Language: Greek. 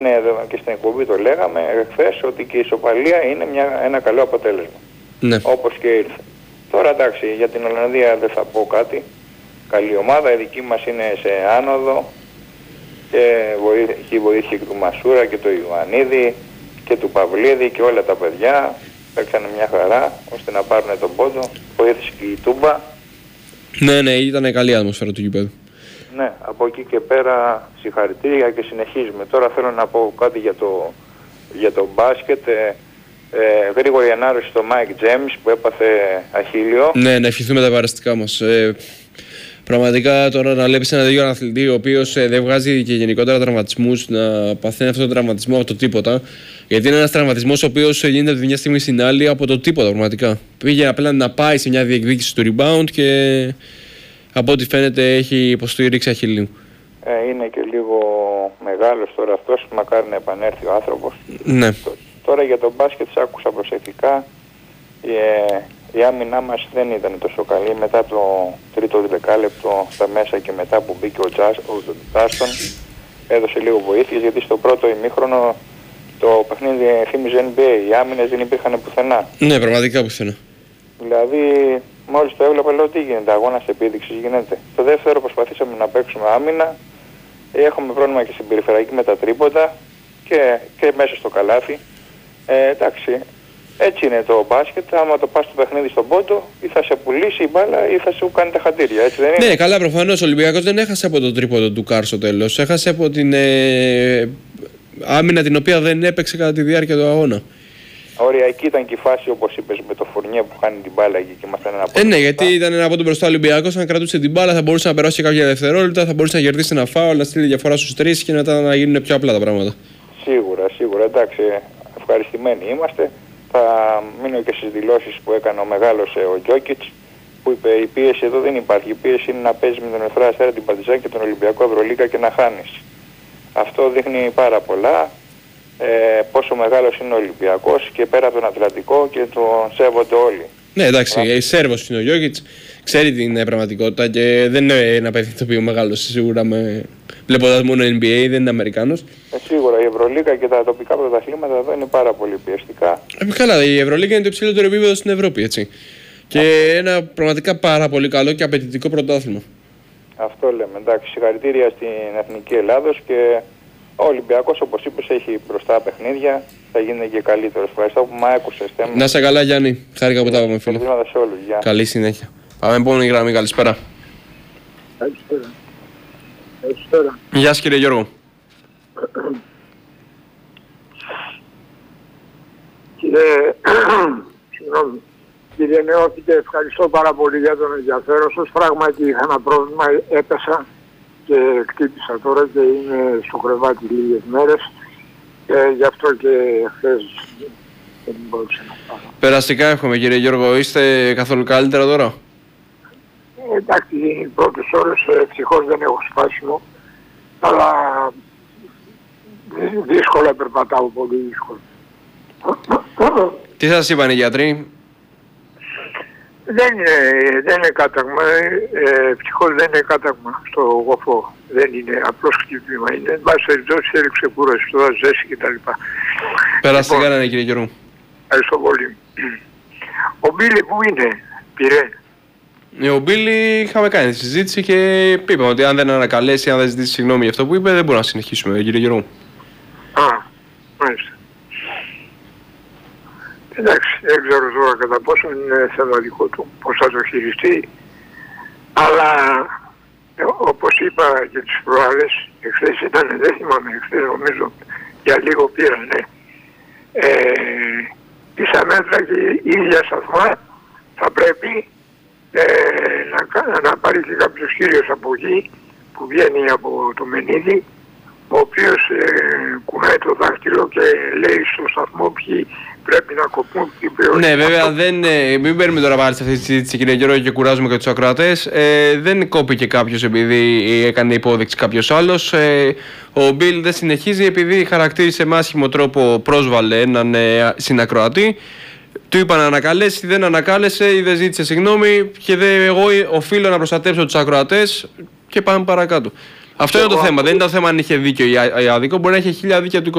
Ναι, και στην εκπομπή το λέγαμε χθες ότι και η ισοπαλία είναι ένα καλό αποτέλεσμα. Ναι. Όπως και ήρθε. Τώρα εντάξει, για την Ολλανδία δεν θα πω κάτι. Καλή ομάδα, η δική μας είναι σε άνοδο και έχει βοήθεια και του Μασούρα και του Ιωαννίδη και του Παυλίδη και όλα τα παιδιά. Παίξανε μια χαρά ώστε να πάρουν τον πόντο. Βοήθησε και η Τούμπα. Ναι, ήταν καλή ατμόσφαιρα του γηπέδου. Ναι, από εκεί και πέρα συγχαρητήρια και συνεχίζουμε. Τώρα θέλω να πω κάτι για το μπάσκετ. Γρήγορη ανάρρωση στο Μάικ Τζέμις που έπαθε αχίλιο. Ναι, να ευχηθούμε τα παραστικά μας. Πραγματικά τώρα να βλέπεις ένα τέτοιο αθλητή ο οποίος δεν βγάζει και γενικότερα τραυματισμούς, να παθαίνει αυτόν τον τραυματισμό από το τίποτα. Γιατί είναι ένας τραυματισμός ο οποίος γίνεται από τη μια στιγμή στην άλλη από το τίποτα πραγματικά. Πήγε απλά να πάει σε μια διεκδίκηση του rebound και από ό,τι φαίνεται έχει υποστήριξη αχιλλίου. Είναι και λίγο μεγάλος τώρα αυτός, μακάρι να επανέλθει ο άνθρωπος. Ναι. Τώρα για τον μπάσκετ σ' άκουσα προσεκτικά. Η άμυνά μας δεν ήταν τόσο καλή. Μετά το τρίτο δεκάλεπτο στα μέσα και μετά που μπήκε ο Τζάστον έδωσε λίγο βοήθειες, γιατί στο πρώτο ημίχρονο το παιχνίδι θύμιζε NBA. Οι άμυνες δεν υπήρχαν πουθενά. Ναι, πραγματικά πουθενά. Δηλαδή μόλις το έβλεπα λέω τι γίνεται, αγώνας επίδειξης γίνεται. Το δεύτερο προσπαθήσαμε να παίξουμε άμυνα. Έχουμε πρόβλημα και στην περιφερειακή με τα τρίποτα και μέσα στο καλάθι. Εντάξει, έτσι είναι το μπάσκετ. Άμα το πας στο παιχνίδι στον πόντο, ή θα σε πουλήσει η μπάλα ή θα σου κάνει τα χατήρια. Έτσι δεν είναι? Ναι, καλά, προφανώς ο Ολυμπιακός δεν έχασε από το τρίποντο του Κάρ στο τέλος. Έχασε από την άμυνα την οποία δεν έπαιξε κατά τη διάρκεια του αγώνα. Οριακή ήταν και η φάση όπως είπες με το Φουρνιέ που χάνει την μπάλα εκεί και ήμασταν ένα πόντο. Ναι, γιατί ήταν ένα πόντο μπροστά ο Ολυμπιακός. Αν κρατούσε την μπάλα θα μπορούσε να περάσει και κάποια δευτερόλεπτα, θα μπορούσε να κερδίσει ένα φάουλ, να στείλει διαφορά στους 3 και μετά να γίνουν πιο απλά τα πράγματα. Σίγουρα, εντάξει, ευχαριστημένοι είμαστε. Θα μείνω και στις δηλώσεις που έκανε ο μεγάλος ο Τζόκιτς, που είπε η πίεση εδώ δεν υπάρχει. Η πίεση είναι να παίζεις με τον Ερυθρό Αστέρα, την Παρτιζάν και τον Ολυμπιακό Ευρωλίγκα και να χάνεις. Αυτό δείχνει πάρα πολλά. Πόσο μεγάλος είναι ο Ολυμπιακός και πέρα από τον Ατλαντικό και τον σέβονται όλοι. Ναι, εντάξει, Σέρβος είναι ο Γιώκητς, ξέρει την πραγματικότητα και δεν είναι ένα παιδί το οποίο μεγάλωσε σίγουρα βλέποντας μόνο NBA, δεν είναι Αμερικάνος. Σίγουρα η Ευρωλίγκα και τα τοπικά πρωταθλήματα εδώ είναι πάρα πολύ πιεστικά. Καλά, η Ευρωλίγκα είναι το υψηλότερο επίπεδο στην Ευρώπη, έτσι. Και ένα πραγματικά πάρα πολύ καλό και απαιτητικό πρωτάθλημα. Αυτό λέμε, εντάξει, συγχαρητήρια στην Εθνική Ελλάδος και ο Ολυμπιακός, όπως είπες, έχει μπροστά παιχνίδια, θα γίνει και καλύτερος. Ευχαριστώ που με άκουσες. Να είσαι καλά, Γιάννη. Χάρηκα που τα είπαμε, φίλε. Καλή συνέχεια. Πάμε επόμενη γραμμή, καλησπέρα. Καλησπέρα. Γεια σας, κύριε Γιώργο. Κύριε Νεώθητε, ευχαριστώ πάρα πολύ για τον ενδιαφέρον σας. Πράγματι είχα ένα πρόβλημα, έπεσα και χτύπησα τώρα και είμαι στο κρεβάτι λίγες μέρες. Γι' αυτό και χθες δεν μπορούσα να πάρω. Περαστικά εύχομαι, κύριε Γιώργο. Είστε καθόλου καλύτερα τώρα? Εντάξει, οι πρώτες ώρες ευτυχώς δεν έχω σπάσιμο, αλλά δύσκολα περπατάω, πολύ δύσκολα. Τι σας είπαν οι γιατροί? Δεν είναι κάταγμα, ευτυχώς δεν είναι κάταγμα στο γοφό. Δεν είναι απλώς χτύπημα, είναι εν πάση περιπτώσει θέλει ξεκούραση, τώρα ζέση κτλ. Περαστικά να είναι, κύριε Γιώργο. Ευχαριστώ πολύ. Ο Μπίλι που είναι, πήρε? Ο Μπίλι είχαμε κάνει τη συζήτηση και είπαμε ότι αν δεν ανακαλέσει, αν δεν ζητήσει συγγνώμη για αυτό που είπε, δεν μπορούμε να συνεχίσουμε, κύριε Γιώργο. Μάλιστα. Εντάξει, δεν ξέρω τώρα κατά πόσο είναι θέμα δικό του, πώς θα το χειριστεί, αλλά όπως είπα και τις προάλλες, εχθές ήταν, δεν θυμάμαι, εχθές νομίζω, για λίγο πήρανε, ίσα μέτρα και ίδια σταθμά θα πρέπει να πάρει και κάποιος κύριος από εκεί που βγαίνει από το Μενίδη, ο οποίος κουνάει το δάχτυλο και λέει στο σταθμό ποιοι πρέπει να κοπούν. Ναι, βέβαια μην παίρνουμε τώρα πάλι σε αυτή τη συζήτηση, κύριε Γιώργο, και κουράζουμε και τους ακροατές. Δεν κόπηκε κάποιος επειδή έκανε υπόδειξη κάποιος άλλος. Ο Μπιλ δεν συνεχίζει επειδή χαρακτήρισε με άσχημο τρόπο, πρόσβαλε έναν συνακροατή. Του είπα να ανακαλέσει, δεν ανακάλεσε ή δεν ζήτησε συγγνώμη και εγώ οφείλω να προστατεύσω τους ακροατές και πάμε παρακάτω. Αυτό είναι το θέμα. Δεν είναι το θέμα αν είχε δίκιο ή άδικο, μπορεί να είχε 1000 δίκαια του